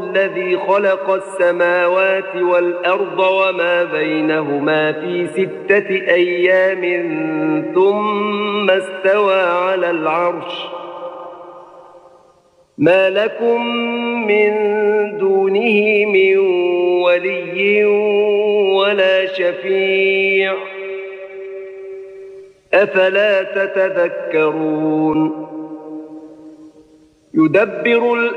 الذي خلق السماوات والأرض وما بينهما في 6 أيام ثم استوى على العرش ما لكم من دونه من ولي ولا شفيع أفلا تتذكرون يدبر